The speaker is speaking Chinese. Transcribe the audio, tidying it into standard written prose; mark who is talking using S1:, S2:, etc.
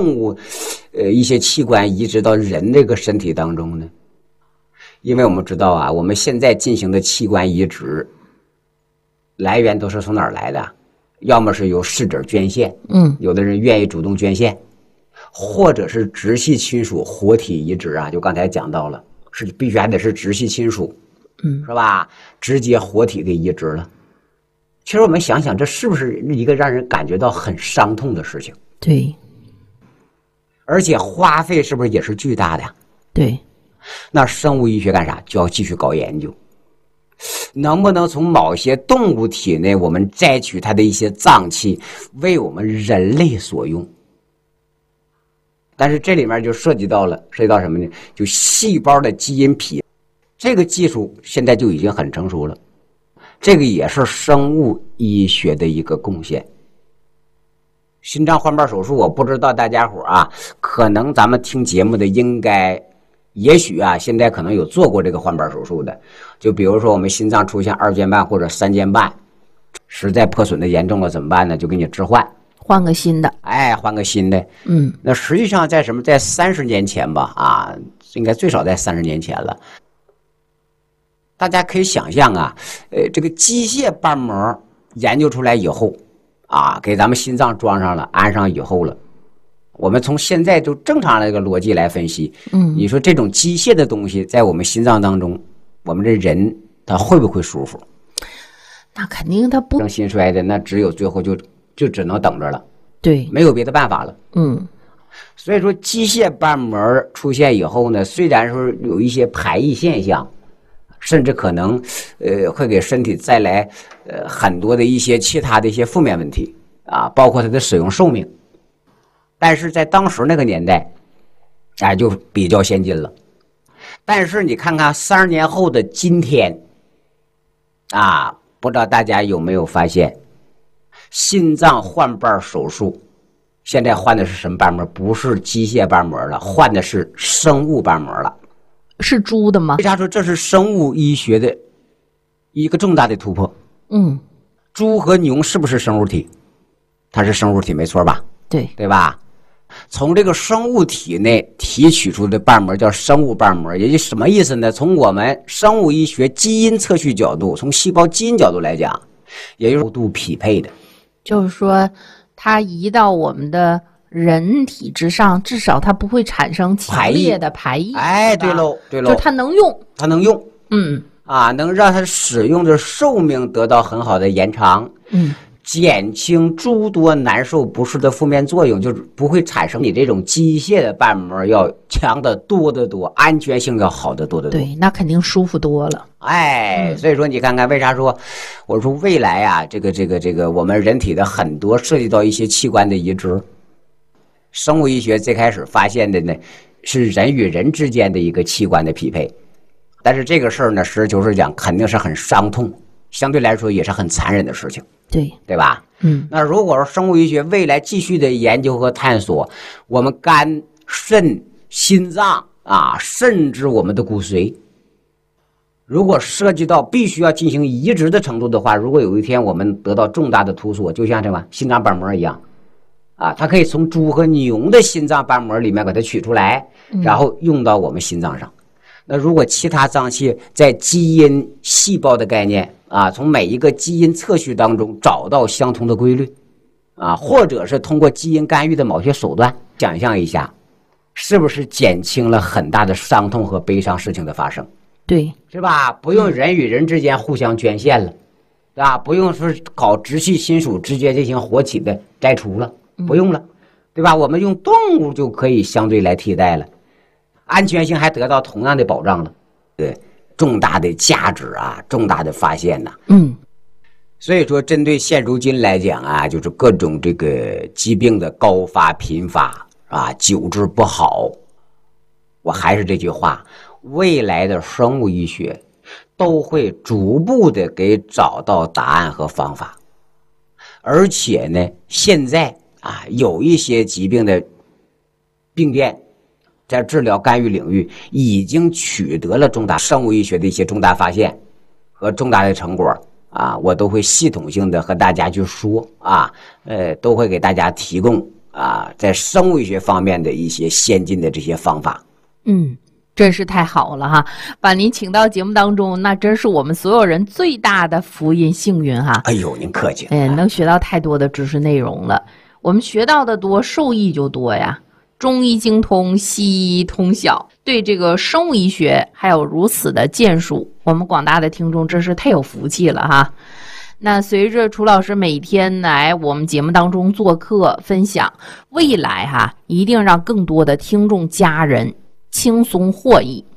S1: 动物一些器官移植到人这个身体当中呢？因为我们知道啊，我们现在进行的器官移植来源都是从哪儿来的？要么是由逝者捐献，有的人愿意主动捐献，或者是直系亲属活体移植啊，就刚才讲到了，是必须还得是直系亲属，是吧？直接活体的移植了。其实我们想想，这是不是一个让人感觉到很伤痛的事情？
S2: 对，
S1: 而且花费是不是也是巨大的呀？
S2: 对，
S1: 那生物医学干啥？就要继续搞研究，能不能从某些动物体内我们摘取它的一些脏器，为我们人类所用？但是这里面就涉及到什么呢？就细胞的基因匹，这个技术现在就已经很成熟了。这个也是生物医学的一个贡献。心脏换瓣手术，我不知道大家伙啊，可能咱们听节目的也许啊，现在可能有做过这个换瓣手术的。就比如说我们心脏出现2间半或者3间半，实在破损的严重了怎么办呢？就给你置换，
S2: 换个新的。
S1: 换个新的。那实际上在30年前吧，啊，应该最少在30年前了。大家可以想象啊，这个机械瓣膜研究出来以后啊，给咱们心脏装上了，安上以后了，我们从现在就正常的一个逻辑来分析，你说这种机械的东西在我们心脏当中，我们这人他会不会舒服？
S2: 那肯定他不。
S1: 心衰的，那只有最后就只能等着了，
S2: 对，
S1: 没有别的办法了。所以说机械瓣膜出现以后呢，虽然说有一些排异现象，甚至可能会给身体带来很多的一些其他的一些负面问题啊，包括它的使用寿命。但是在当时那个年代，就比较先进了。但是你看看30年后的今天，啊，不知道大家有没有发现，心脏换瓣手术现在换的是什么瓣膜？不是机械瓣膜了，换的是生物瓣膜了。
S2: 是猪的吗？
S1: 为啥说这是生物医学的一个重大的突破？猪和牛是不是生物体？它是生物体，没错吧？对吧？从这个生物体内提取出的瓣膜叫生物瓣膜，也就什么意思呢？从我们生物医学基因测序角度，从细胞基因角度来讲，也就是高度匹配的。
S2: 就是说，它移到我们的人体之上，至少它不会产生强烈的排异。
S1: 对喽，
S2: 就它能用，
S1: 能让它使用的寿命得到很好的延长。减轻诸多难受不适的负面作用，就是不会产生你这种机械的瓣膜要强得多得多，安全性要好得多得多。
S2: 对，那肯定舒服多了。
S1: 所以说你看看为啥说我说未来啊，这个我们人体的很多涉及到一些器官的移植，生物医学最开始发现的呢是人与人之间的一个器官的匹配，但是这个事儿呢，实事求是讲肯定是很伤痛，相对来说也是很残忍的事情。对吧？那如果说生物医学未来继续的研究和探索，我们肝、肾、心脏啊，甚至我们的骨髓，如果涉及到必须要进行移植的程度的话，如果有一天我们得到重大的突破，就像什么心脏瓣膜一样啊，它可以从猪和牛的心脏瓣膜里面把它取出来，然后用到我们心脏上。那如果其他脏器在基因细胞的概念啊，从每一个基因测序当中找到相同的规律啊，或者是通过基因干预的某些手段，想象一下，是不是减轻了很大的伤痛和悲伤事情的发生？
S2: 对，
S1: 是吧？不用人与人之间互相捐献了，对吧？不用说搞直系亲属直接进行活体的摘除了，不用了，对吧？我们用动物就可以相对来替代了。安全性还得到同样的保障了，对，重大的价值啊，重大的发现呐。所以说，针对现如今来讲啊，就是各种这个疾病的高发频发啊，久治不好。我还是这句话，未来的生物医学都会逐步的给找到答案和方法，而且呢，现在啊，有一些疾病的病变。在治疗干预领域已经取得了重大生物医学的一些重大发现和重大的成果啊，我都会系统性的和大家去说啊，都会给大家提供在生物医学方面的一些先进的这些方法。
S2: 真是太好了哈！把您请到节目当中，那真是我们所有人最大的福音幸运哈！
S1: 哎呦，您客气。
S2: 能学到太多的知识内容了。我们学到的多，受益就多呀。中医精通，西医通晓，对这个生物医学还有如此的建树，我们广大的听众真是太有福气了哈！那随着楚老师每天来我们节目当中做客分享，未来一定让更多的听众家人轻松获益。